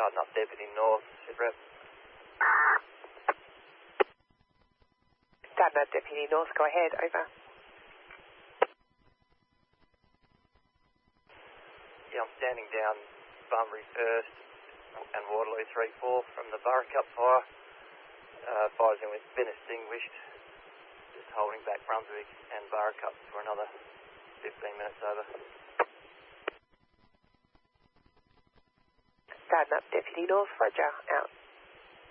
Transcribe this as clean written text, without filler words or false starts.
Starting up Deputy North, SITREP. Starting up Deputy North, go ahead, over. Yeah, I'm standing down Bunbury first and Waterloo 3-4 from the Burracup fire. Fire's been extinguished. Just holding back Brunswick and Burracup for another 15 minutes over. Starting up Deputy North, Roger, out.